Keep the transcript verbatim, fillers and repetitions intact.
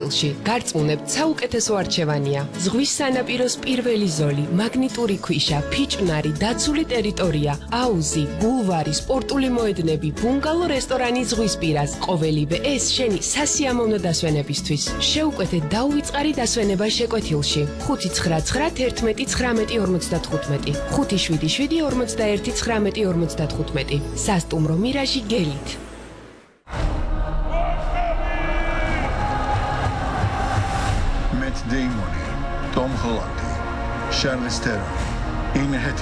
გარწმუნებთ საუკეთესო არჩევანია. ზღვის სანაპიროს პირველი ზოლი, მაგნიტური ქვიშა, ფიჭვნარი, დაცული ტერიტორია, აუზი, ბულვარი, სპორტული მოედნები, ბუნგალო რესტორანი ზღვის პირას. ყოველივე ეს შენი სასიამოვნო დასვენებისთვის. შეუკვეთე დაუვიწყარი დასვენება შეკვეთილში. ხუთი ცხრა ცხრა თერთმეტი ცხრამეტი ორმოცდათხუთმეტი, ხუთი შვიდი შვიდი ორმოცდაერთი ცხრამეტი ორმოცდათხუთმეტი. სასტუმრო მირაჟი გელით. Matt Damon, Tom Holland, Charlize Theron, Anne Hathaway.